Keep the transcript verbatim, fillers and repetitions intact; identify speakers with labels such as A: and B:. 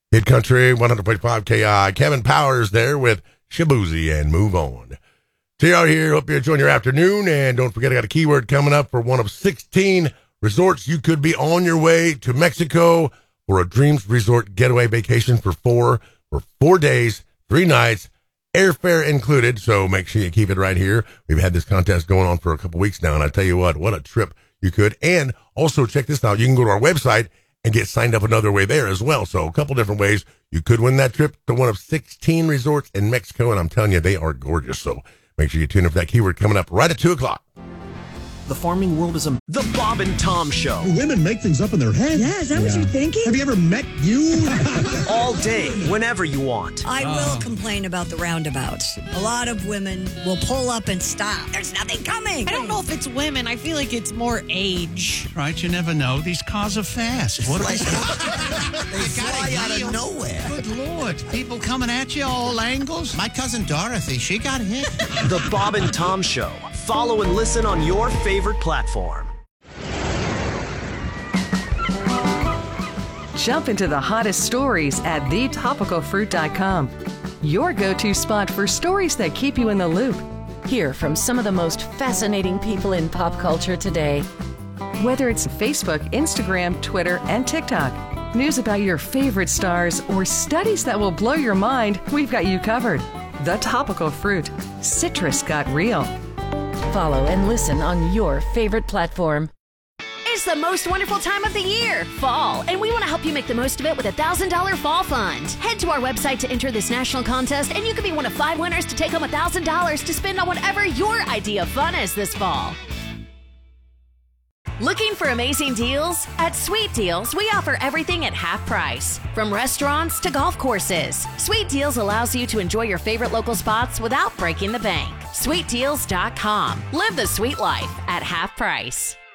A: Hit Country, one hundred point five K I. Kevin Powers there with Shaboozey and Move On. See you out here. Hope you're enjoying your afternoon. And don't forget, I got a keyword coming up for one of sixteen resorts. You could be on your way to Mexico for a Dreams Resort getaway vacation for four, for four days, three nights, airfare included. So make sure you keep it right here. We've had this contest going on for a couple weeks now. And I tell you what, what a trip you could. And also check this out. You can go to our website and get signed up another way there as well. So a couple different ways you could win that trip to one of sixteen resorts in Mexico. And I'm telling you, they are gorgeous. So make sure you tune in for that keyword coming up right at two o'clock.
B: The farming world is a... The Bob and Tom Show.
C: Women make things up in their head.
D: Yeah, is that yeah. what you're thinking?
C: Have you ever met you?
B: All day, whenever you want.
D: I oh. will complain about the roundabouts. A lot of women will pull up and stop. There's nothing coming.
E: I don't know if it's women. I feel like it's more age.
F: Right, you never know. These cars are fast. What
G: like, they fly out of nowhere.
F: Good Lord. People coming at you all angles. My cousin Dorothy, she got hit.
B: The Bob and Tom Show. Follow and listen on your favorite platform.
H: Jump into the hottest stories at the topical fruit dot com. Your go-to spot for stories that keep you in the loop.
I: Hear from some of the most fascinating people in pop culture today.
H: Whether it's Facebook, Instagram, Twitter, and TikTok, news about your favorite stars, or studies that will blow your mind, we've got you covered. The Topical Fruit. Citrus got real.
I: Follow and listen on your favorite platform.
J: It's the most wonderful time of the year, fall, and we want to help you make the most of it with a one thousand dollars Fall Fund. Head to our website to enter this national contest, and you could be one of five winners to take home one thousand dollars to spend on whatever your idea of fun is this fall. Looking for amazing deals? At Sweet Deals, we offer everything at half price. From restaurants to golf courses, Sweet Deals allows you to enjoy your favorite local spots without breaking the bank. sweet deals dot com. Live the sweet life at half price.